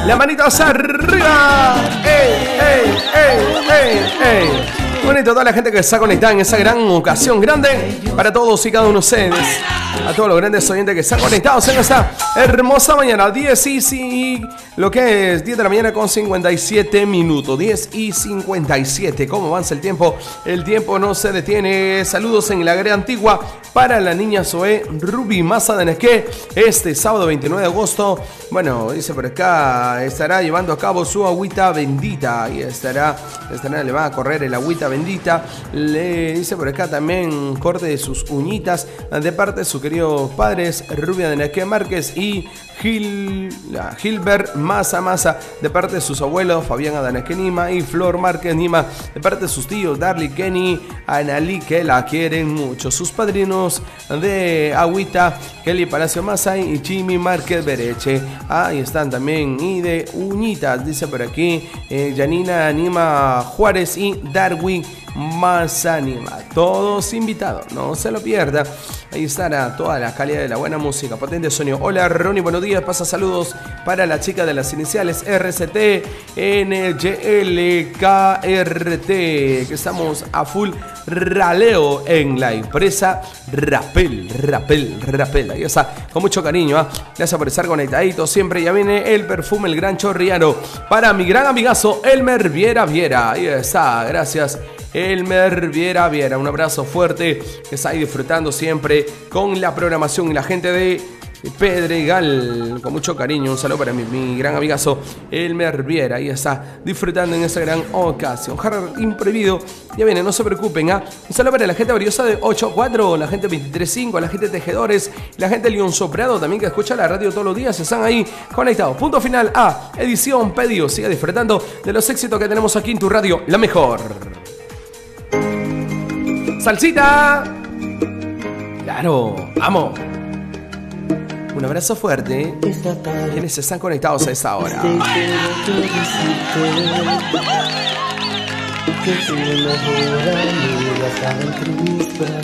las manitos arriba. ¡Ey, ey, ey, ey, ey! Bonito, toda la gente que está conectada en esa gran ocasión grande para todos y cada uno de ustedes. A todos los grandes oyentes que están conectados en esta hermosa mañana. 10 y lo que es 10 de la mañana con 57 minutos. 10 y 57. ¿Cómo avanza el tiempo? El tiempo no se detiene. Saludos en la Gran Antigua para la niña Zoe Ruby Maza de Nesqué. Este sábado 29 de agosto. Bueno, dice por acá, estará llevando a cabo su agüita bendita. Y le va a correr el agüita bendita. Le dice por acá también corte de sus uñitas de parte de sus queridos padres Rubia de Nesqué Márquez y Gilbert Maza de parte de sus abuelos Fabián Adanesque Nima y Flor Márquez Nima de parte de sus tíos Darly Kenny, Analí, que la quieren mucho, sus padrinos de agüita Kelly Palacio Maza y Jimmy Márquez Bereche. Ahí están también, y de uñitas dice por aquí Janina Nima Juárez y Darwin Mazanima, todos invitados, no se lo pierda. Ahí estará toda la calidad de la buena música, potente sonido. Hola Ronnie, buenos días, pasa saludos para la chica de las iniciales RCT, NGL, KRT, que estamos a full raleo en la empresa Rapel. Ahí está, con mucho cariño, ¿eh? Gracias por estar conectadito siempre. Ya viene el perfume, el gran chorriano, para mi gran amigazo Elmer Viera. Ahí está, gracias Elmer Viera. Un abrazo fuerte, que está ahí disfrutando siempre con la programación y la gente de Pedregal, con mucho cariño. Un saludo para mi gran amigazo Elmer Viera. Ahí está disfrutando en esa gran ocasión. Harvard Improvido ya viene, no se preocupen, ¿eh? Un saludo para la gente valiosa de 8-4, la gente 23-5, la gente Tejedores, la gente León Soprado también, que escucha la radio todos los días. Están ahí conectados. Punto final a edición pedido. Siga disfrutando de los éxitos que tenemos aquí en tu radio, la mejor. ¡Salsita! ¡Claro! ¡Vamos! Un abrazo fuerte. Quienes están conectados a esta hora. Que tu mejor amiga estaba en tus brazos.